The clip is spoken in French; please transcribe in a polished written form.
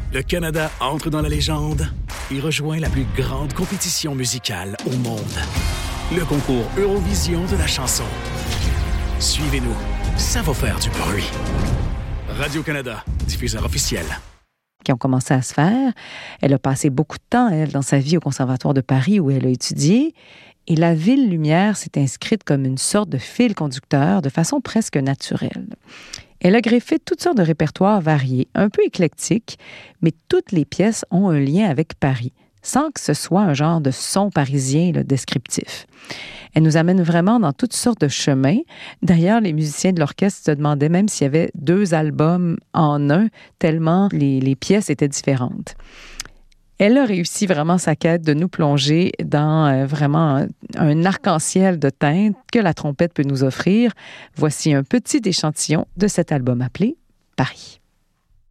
Le Canada entre dans la légende et rejoint la plus grande compétition musicale au monde. Le concours Eurovision de la chanson. Suivez-nous, ça va faire du bruit. Radio-Canada, diffuseur officiel. Qui ont commencé à se faire. Elle a passé beaucoup de temps, elle, dans sa vie au Conservatoire de Paris où elle a étudié. Et la Ville Lumière s'est inscrite comme une sorte de fil conducteur de façon presque naturelle. Elle a greffé toutes sortes de répertoires variés, un peu éclectiques, mais toutes les pièces ont un lien avec Paris, sans que ce soit un genre de son parisien descriptif. Elle nous amène vraiment dans toutes sortes de chemins. D'ailleurs, les musiciens de l'orchestre se demandaient même s'il y avait 2 albums en un, tellement les pièces étaient différentes. Elle a réussi vraiment sa quête de nous plonger dans vraiment un arc-en-ciel de teintes que la trompette peut nous offrir. Voici un petit échantillon de cet album appelé Paris.